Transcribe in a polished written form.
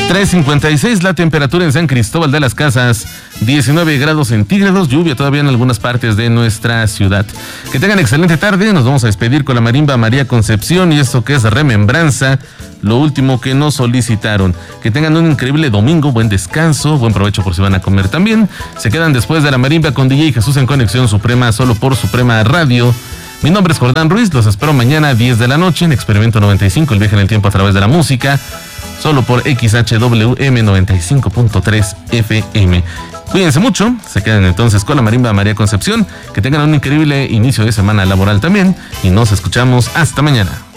3:56 la temperatura en San Cristóbal de las Casas, 19 grados centígrados, lluvia todavía en algunas partes de nuestra ciudad. Que tengan excelente tarde, nos vamos a despedir con la marimba María Concepción y esto que es Remembranza, lo último que nos solicitaron. Que tengan un increíble domingo, buen descanso, buen provecho por si van a comer también. Se quedan después de la marimba con DJ Jesús en Conexión Suprema, solo por Suprema Radio. Mi nombre es Jordán Ruiz, los espero mañana a 10 de la noche en Experimento 95, el viaje en el tiempo a través de la música, solo por XHWM 95.3 FM. Cuídense mucho, se quedan entonces con la marimba María Concepción, que tengan un increíble inicio de semana laboral también y nos escuchamos hasta mañana.